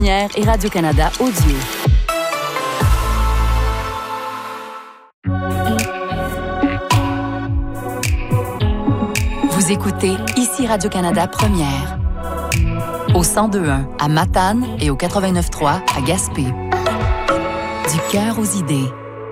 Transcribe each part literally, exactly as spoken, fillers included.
et Radio-Canada Audio. Vous écoutez ici Radio-Canada Première. Au cent deux point un à Matane et au quatre-vingt-neuf point trois à Gaspé. Du cœur aux idées.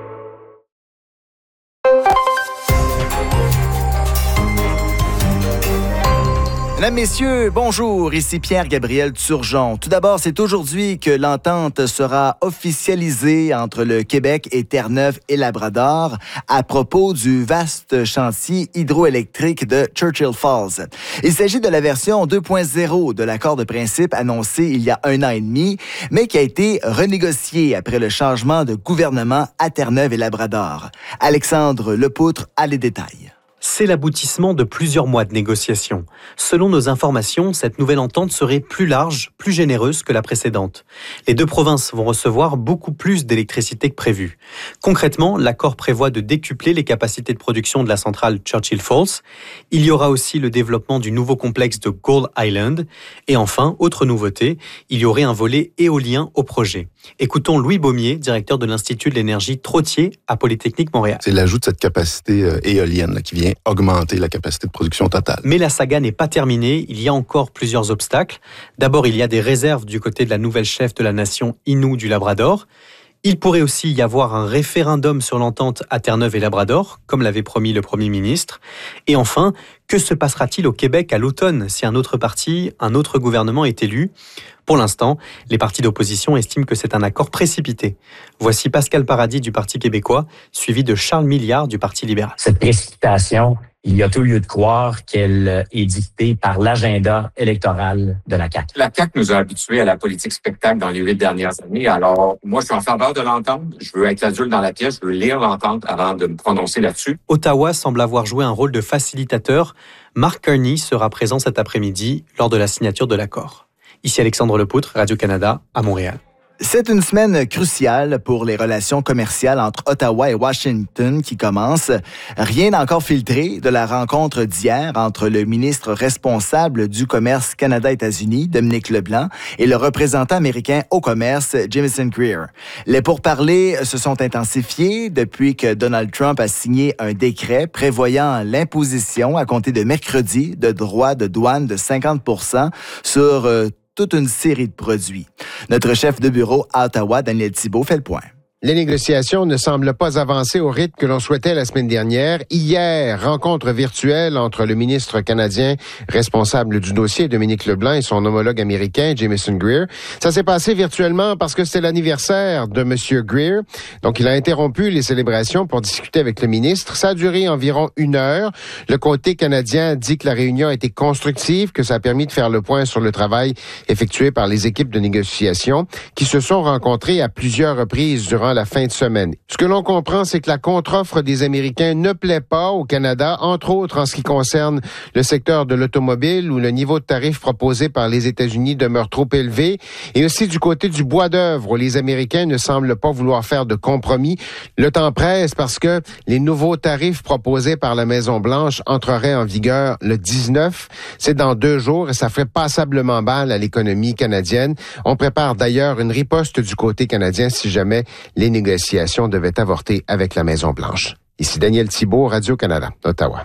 Mesdames, Messieurs, bonjour, ici Pierre-Gabriel Turgeon. Tout d'abord, c'est aujourd'hui que l'entente sera officialisée entre le Québec et Terre-Neuve et Labrador à propos du vaste chantier hydroélectrique de Churchill Falls. Il s'agit de la version deux point zéro de l'accord de principe annoncé il y a un an et demi, mais qui a été renégocié après le changement de gouvernement à Terre-Neuve et Labrador. Alexandre Lepoutre a les détails. C'est l'aboutissement de plusieurs mois de négociations. Selon nos informations, cette nouvelle entente serait plus large, plus généreuse que la précédente. Les deux provinces vont recevoir beaucoup plus d'électricité que prévu. Concrètement, l'accord prévoit de décupler les capacités de production de la centrale Churchill Falls. Il y aura aussi le développement du nouveau complexe de Gold Island. Et enfin, autre nouveauté, il y aurait un volet éolien au projet. Écoutons Louis Baumier, directeur de l'Institut de l'énergie Trottier à Polytechnique Montréal. C'est l'ajout de cette capacité euh, éolienne là, qui vient augmenter la capacité de production totale. Mais la saga n'est pas terminée, il y a encore plusieurs obstacles. D'abord, il y a des réserves du côté de la nouvelle chef de la nation Innu du Labrador. Il pourrait aussi y avoir un référendum sur l'entente à Terre-Neuve et Labrador, comme l'avait promis le Premier ministre. Et enfin, que se passera-t-il au Québec à l'automne si un autre parti, un autre gouvernement est élu ? Pour l'instant, les partis d'opposition estiment que c'est un accord précipité. Voici Pascal Paradis du Parti québécois, suivi de Charles Milliard du Parti libéral. Cette précipitation, il y a tout lieu de croire qu'elle est dictée par l'agenda électoral de la C A Q. La C A Q nous a habitués à la politique spectacle dans les huit dernières années. Alors, moi, je suis en faveur de l'entente. Je veux être adulte dans la pièce. Je veux lire l'entente avant de me prononcer là-dessus. Ottawa semble avoir joué un rôle de facilitateur. Mark Carney sera présent cet après-midi lors de la signature de l'accord. Ici Alexandre Lepoutre, Radio-Canada, à Montréal. C'est une semaine cruciale pour les relations commerciales entre Ottawa et Washington qui commence. Rien n'a encore filtré de la rencontre d'hier entre le ministre responsable du commerce Canada-États-Unis, Dominique Leblanc, et le représentant américain au commerce, Jamieson Greer. Les pourparlers se sont intensifiés depuis que Donald Trump a signé un décret prévoyant l'imposition à compter de mercredi de droits de douane de cinquante pour cent sur euh, toute une série de produits. Notre chef de bureau à Ottawa, Daniel Thibault, fait le point. Les négociations ne semblent pas avancer au rythme que l'on souhaitait la semaine dernière. Hier, rencontre virtuelle entre le ministre canadien responsable du dossier, Dominique Leblanc, et son homologue américain, Jamieson Greer. Ça s'est passé virtuellement parce que c'était l'anniversaire de M. Greer. Donc, il a interrompu les célébrations pour discuter avec le ministre. Ça a duré environ une heure. Le côté canadien dit que la réunion a été constructive, que ça a permis de faire le point sur le travail effectué par les équipes de négociation qui se sont rencontrées à plusieurs reprises durant la fin de semaine. Ce que l'on comprend, c'est que la contre-offre des Américains ne plaît pas au Canada, entre autres en ce qui concerne le secteur de l'automobile où le niveau de tarif proposé par les États-Unis demeure trop élevé, et aussi du côté du bois d'œuvre où les Américains ne semblent pas vouloir faire de compromis. Le temps presse parce que les nouveaux tarifs proposés par la Maison-Blanche entreraient en vigueur le dix-neuf. C'est dans deux jours et ça ferait passablement mal à l'économie canadienne. On prépare d'ailleurs une riposte du côté canadien si jamais les négociations devaient avorter avec la Maison-Blanche. Ici Daniel Thibault, Radio-Canada, Ottawa.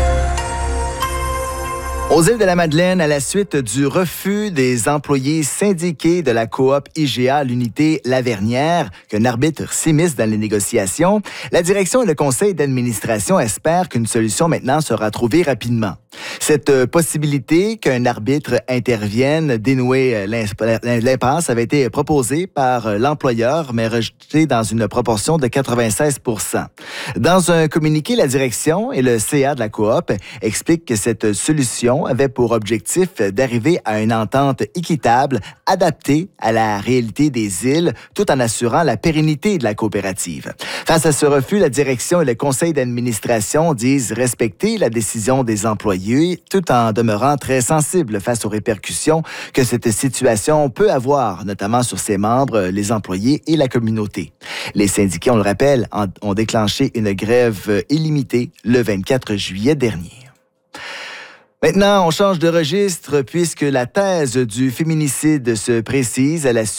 Aux îles de la Madeleine, à la suite du refus des employés syndiqués de la coop I G A à l'unité Lavernière, qu'un arbitre s'immisce dans les négociations, la direction et le conseil d'administration espèrent qu'une solution maintenant sera trouvée rapidement. Cette possibilité qu'un arbitre intervienne dénouer l'impasse avait été proposée par l'employeur, mais rejetée dans une proportion de quatre-vingt-seize pour cent. Dans un communiqué, la direction et le C A de la coop expliquent que cette solution avait pour objectif d'arriver à une entente équitable, adaptée à la réalité des îles, tout en assurant la pérennité de la coopérative. Face à ce refus, la direction et le conseil d'administration disent respecter la décision des employés, tout en demeurant très sensibles face aux répercussions que cette situation peut avoir, notamment sur ses membres, les employés et la communauté. Les syndiqués, on le rappelle, ont déclenché une grève illimitée le vingt-quatre juillet dernier. Maintenant, on change de registre puisque la thèse du féminicide se précise à la suite